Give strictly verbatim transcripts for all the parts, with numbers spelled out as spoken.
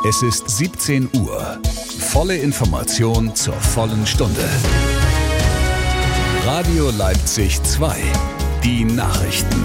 Es ist siebzehn Uhr. Volle Information zur vollen Stunde. Radio Leipzig zwei. Die Nachrichten.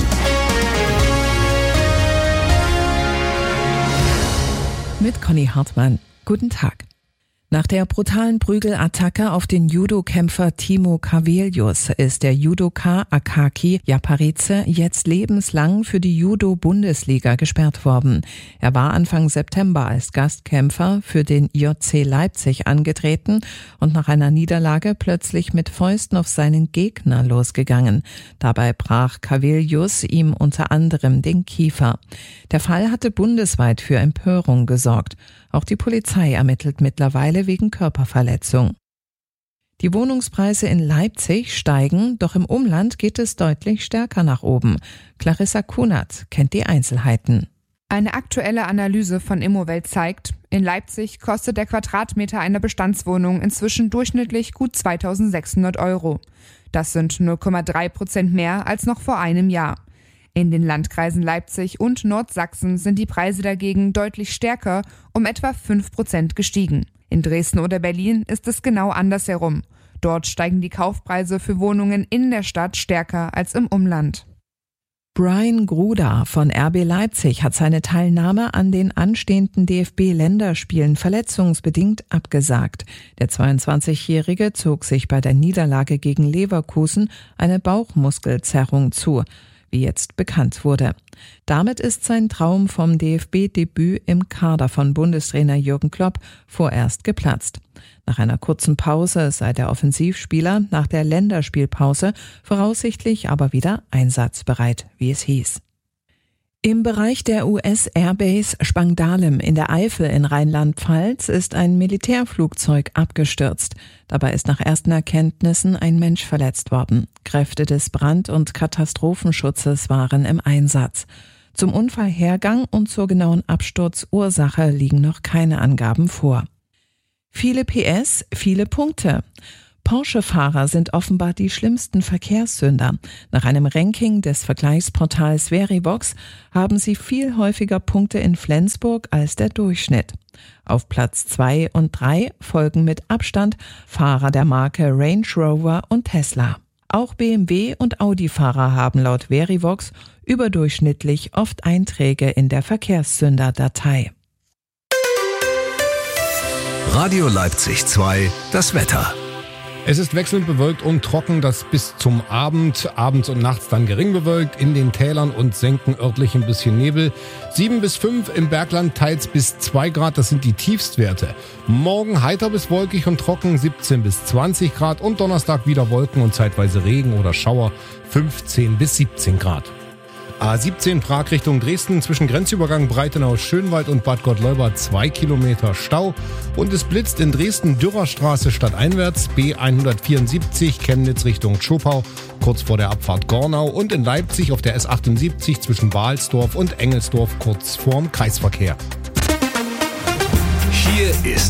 Mit Conny Hartmann. Guten Tag. Nach der brutalen Prügelattacke auf den Judokämpfer Timo Cavelius ist der Judoka Akaki Yaparize jetzt lebenslang für die Judo-Bundesliga gesperrt worden. Er war Anfang September als Gastkämpfer für den J C Leipzig angetreten und nach einer Niederlage plötzlich mit Fäusten auf seinen Gegner losgegangen. Dabei brach Cavelius ihm unter anderem den Kiefer. Der Fall hatte bundesweit für Empörung gesorgt. Auch die Polizei ermittelt mittlerweile wegen Körperverletzung. Die Wohnungspreise in Leipzig steigen, doch im Umland geht es deutlich stärker nach oben. Clarissa Kunert kennt die Einzelheiten. Eine aktuelle Analyse von Immowelt zeigt, in Leipzig kostet der Quadratmeter einer Bestandswohnung inzwischen durchschnittlich gut zweitausendsechshundert Euro. Das sind null Komma drei Prozent mehr als noch vor einem Jahr. In den Landkreisen Leipzig und Nordsachsen sind die Preise dagegen deutlich stärker, um etwa fünf Prozent gestiegen. In Dresden oder Berlin ist es genau andersherum. Dort steigen die Kaufpreise für Wohnungen in der Stadt stärker als im Umland. Brian Gruda von R B Leipzig hat seine Teilnahme an den anstehenden D F B-Länderspielen verletzungsbedingt abgesagt. Der zweiundzwanzigjährige zog sich bei der Niederlage gegen Leverkusen eine Bauchmuskelzerrung zu, wie jetzt bekannt wurde. Damit ist sein Traum vom D F B-Debüt im Kader von Bundestrainer Jürgen Klopp vorerst geplatzt. Nach einer kurzen Pause sei der Offensivspieler nach der Länderspielpause voraussichtlich aber wieder einsatzbereit, wie es hieß. Im Bereich der U S-Airbase Spangdahlem in der Eifel in Rheinland-Pfalz ist ein Militärflugzeug abgestürzt. Dabei ist nach ersten Erkenntnissen ein Mensch verletzt worden. Kräfte des Brand- und Katastrophenschutzes waren im Einsatz. Zum Unfallhergang und zur genauen Absturzursache liegen noch keine Angaben vor. Viele P S, viele Punkte. Porsche-Fahrer sind offenbar die schlimmsten Verkehrssünder. Nach einem Ranking des Vergleichsportals Verivox haben sie viel häufiger Punkte in Flensburg als der Durchschnitt. Auf Platz zwei und drei folgen mit Abstand Fahrer der Marke Range Rover und Tesla. Auch B M W und Audi-Fahrer haben laut Verivox überdurchschnittlich oft Einträge in der Verkehrssünder-Datei. Radio Leipzig zwei, das Wetter. Es ist wechselnd bewölkt und trocken, das bis zum Abend, abends und nachts dann gering bewölkt, in den Tälern und Senken örtlich ein bisschen Nebel. sieben bis fünf im Bergland, teils bis zwei Grad, das sind die Tiefstwerte. Morgen heiter bis wolkig und trocken, siebzehn bis zwanzig Grad und Donnerstag wieder Wolken und zeitweise Regen oder Schauer, fünfzehn bis siebzehn Grad. A siebzehn Prag Richtung Dresden, zwischen Grenzübergang Breitenau-Schönwald und Bad Gottleuba zwei Kilometer Stau. Und es blitzt in Dresden Dürerstraße stadteinwärts, B hundertvierundsiebzig Chemnitz Richtung Zschopau, kurz vor der Abfahrt Gornau. Und in Leipzig auf der S achtundsiebzig zwischen Balsdorf und Engelsdorf kurz vorm Kreisverkehr. Hier ist